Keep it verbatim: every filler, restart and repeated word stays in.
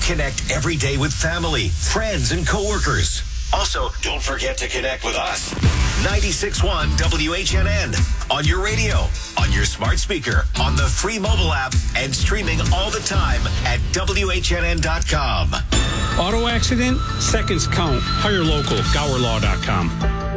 connect every day with family, friends, and coworkers. Also, don't forget to connect with us. ninety-six point one W H N N. On your radio, on your smart speaker, on the free mobile app, and streaming all the time at W H N N dot com. Auto accident? Seconds count. Hire local. Gower Law dot com.